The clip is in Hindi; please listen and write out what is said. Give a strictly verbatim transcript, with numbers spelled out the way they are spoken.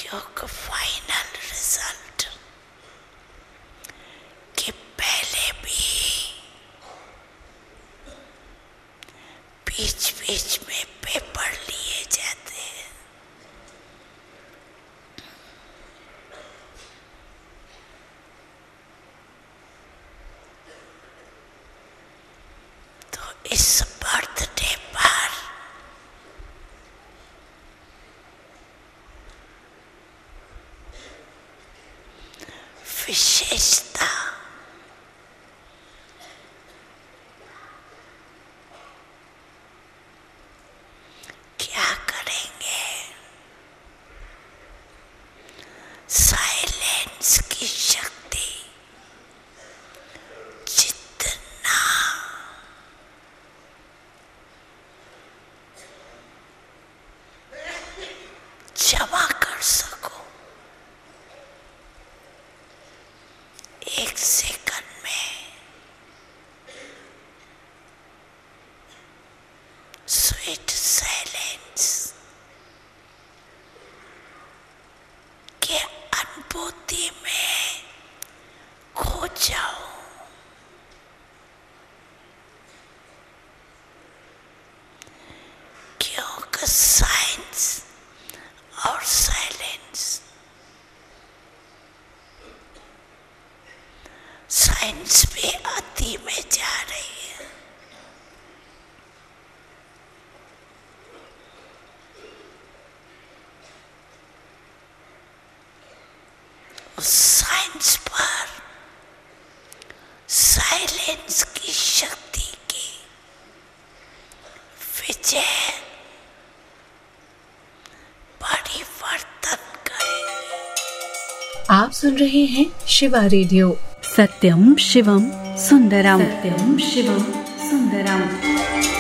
क्योंकि फाइनल रिजल्ट के पहले भी बीच बीच में पेपर लिए जाते हैं। तो इस बर्थडे पर विशेषता क्या करेंगे? साइलेंस की शक्ति जितना जमा कर सको एक सेकंड में, स्वीट साइलेंस के अनुभूति में खो जाओ। क्योंकि साइंस और साइलेंस, साइंस भी अति में जा रही है। उस साइंस पर साइलेंस की शक्ति की विजय परिवर्तन करेगी। आप सुन रहे हैं शिवा रेडियो। सत्यम शिवम सुंदरम। सत्यम शिवम सुंदरम।